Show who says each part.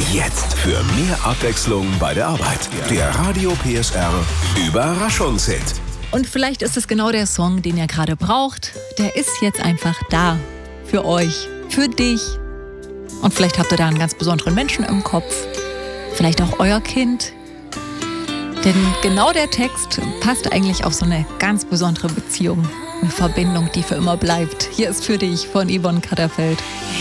Speaker 1: Jetzt für mehr Abwechslung bei der Arbeit. Der Radio PSR Überraschungshit.
Speaker 2: Und vielleicht ist es genau der Song, den ihr gerade braucht. Der ist jetzt einfach da. Für euch, für dich. Und vielleicht habt ihr da einen ganz besonderen Menschen im Kopf. Vielleicht auch euer Kind. Denn genau der Text passt eigentlich auf so eine ganz besondere Beziehung. Eine Verbindung, die für immer bleibt. Hier ist für dich von Yvonne Katterfeld.